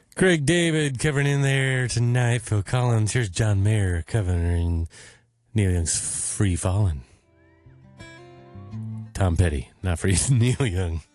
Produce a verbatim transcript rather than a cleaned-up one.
Craig David covering in there tonight. Phil Collins. Here's John Mayer covering Neil Young's Free Fallin'. Tom Petty, not for Neil Young.